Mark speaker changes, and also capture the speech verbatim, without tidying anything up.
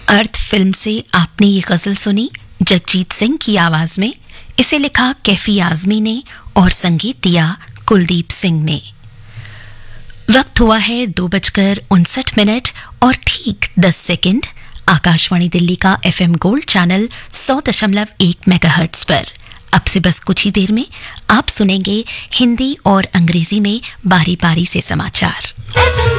Speaker 1: अर्थ फिल्म से आपने ये गजल सुनी जगजीत सिंह की आवाज में। इसे लिखा कैफी आजमी ने और संगीत दिया कुलदीप सिंह ने। वक्त हुआ है दो बजकर उनसठ मिनट और ठीक दस सेकंड। आकाशवाणी दिल्ली का एफएम गोल्ड चैनल सौ दशमलव एक मेगाहर्ट्ज पर अब से बस कुछ ही देर में आप सुनेंगे हिंदी और अंग्रेजी में बारी बारी से समाचार।